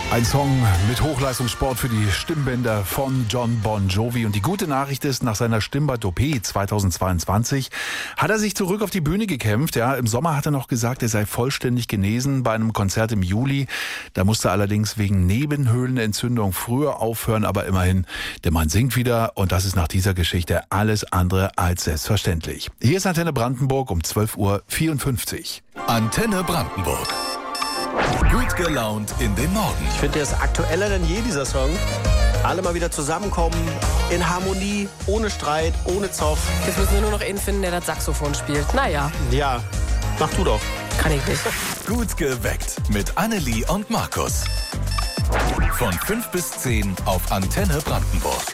Ein Song mit Hochleistungssport für die Stimmbänder von Jon Bon Jovi. Und die gute Nachricht ist, nach seiner Stimmband-OP 2022 hat er sich zurück auf die Bühne gekämpft. Ja, im Sommer hat er noch gesagt, er sei vollständig genesen bei einem Konzert im Juli. Da musste er allerdings wegen Nebenhöhlenentzündung früher aufhören. Aber immerhin, der Mann singt wieder. Und das ist nach dieser Geschichte alles andere als selbstverständlich. Hier ist Antenne Brandenburg um 12:54 Uhr. Antenne Brandenburg. Gut gelaunt in den Morgen. Ich finde, der ist aktueller denn je, dieser Song. Alle mal wieder zusammenkommen, in Harmonie, ohne Streit, ohne Zoff. Jetzt müssen wir nur noch einen finden, der das Saxophon spielt. Naja. Ja, mach du doch. Kann ich nicht. Gut geweckt mit Annelie und Markus. Von 5 bis 10 auf Antenne Brandenburg.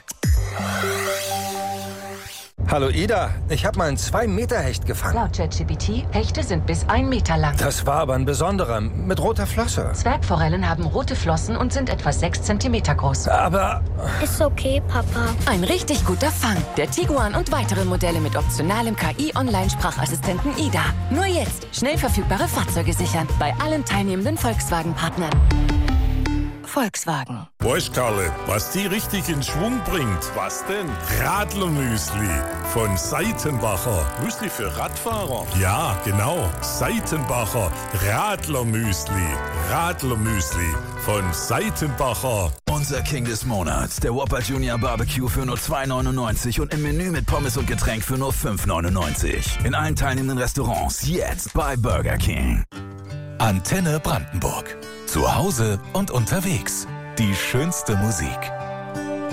Hallo Ida, ich habe mal einen 2-Meter-Hecht gefangen. Laut ChatGPT, Hechte sind bis 1 Meter lang. Das war aber ein besonderer, mit roter Flosse. Zwergforellen haben rote Flossen und sind etwa 6 Zentimeter groß. Aber Ist okay, Papa. Ein richtig guter Fang. Der Tiguan und weitere Modelle mit optionalem KI-Online-Sprachassistenten Ida. Nur jetzt schnell verfügbare Fahrzeuge sichern. Bei allen teilnehmenden Volkswagen-Partnern. Volkswagen. Weißt Karle, was die richtig in Schwung bringt? Was denn? Radlermüsli von Seitenbacher. Müsli für Radfahrer? Ja, genau. Seitenbacher Radlermüsli. Radlermüsli von Seitenbacher. Unser King des Monats, der Whopper Junior Barbecue für nur 2,99 und im Menü mit Pommes und Getränk für nur 5,99. In allen teilnehmenden Restaurants jetzt bei Burger King. Antenne Brandenburg. Zu Hause und unterwegs. Die schönste Musik.